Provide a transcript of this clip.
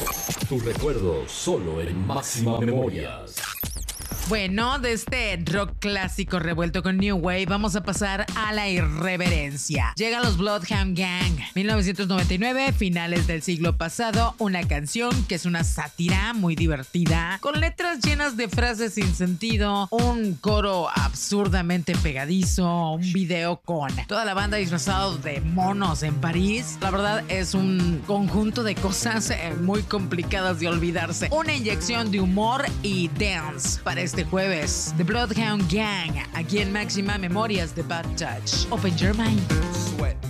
Tus recuerdos solo en Máxima Memorias. Bueno, de este rock clásico revuelto con New Wave, vamos a pasar a la irreverencia. Llegan los Bloodhound Gang, 1999, finales del siglo pasado, una canción que es una sátira muy divertida, con letras llenas de frases sin sentido, un coro absurdamente pegadizo, un video con toda la banda disfrazado de monos en París. La verdad es un conjunto de cosas muy complicadas de olvidarse. Una inyección de humor y dance para este jueves. The Bloodhound Gang, aquí en Máxima Memorias de Bad Touch. Open your mind. Sweat.